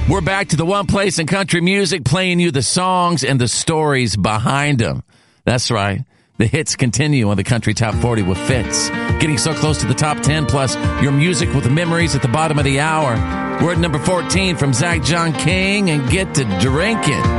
We're back to the one place in country music playing you the songs and the stories behind them. That's right. The hits continue on the Country Top 40 with Fitz. Getting so close to the top 10, plus your music with the memories at the bottom of the hour. We're at number 14 from Zach John King and Get to Drinking.